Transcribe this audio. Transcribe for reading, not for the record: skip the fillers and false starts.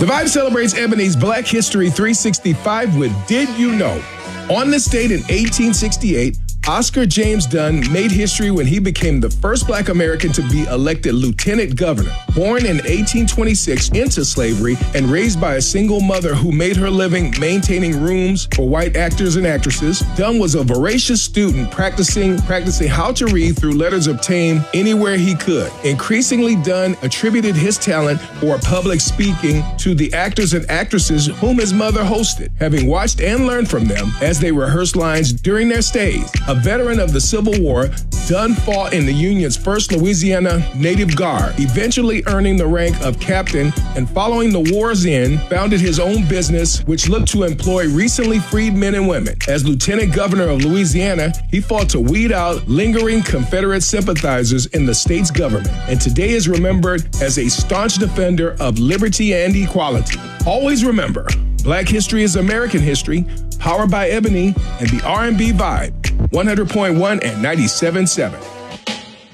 The Vibe celebrates Ebony's Black History 365 with Did You Know? On this date in 1868, Oscar James Dunn made history when he became the first Black American to be elected lieutenant governor. Born in 1826 into slavery and raised by a single mother who made her living maintaining rooms for white actors and actresses, Dunn was a voracious student practicing how to read through letters obtained anywhere he could. Increasingly, Dunn attributed his talent for public speaking to the actors and actresses whom his mother hosted, having watched and learned from them as they rehearsed lines during their stays. A veteran of the Civil War, Dunn fought in the Union's 1st Louisiana Native Guard, eventually earning the rank of captain, and following the war's end, founded his own business, which looked to employ recently freed men and women. As lieutenant governor of Louisiana, he fought to weed out lingering Confederate sympathizers in the state's government, and today is remembered as a staunch defender of liberty and equality. Always remember, Black history is American history, powered by Ebony and the R&B Vibe, 100.1 and 97.7.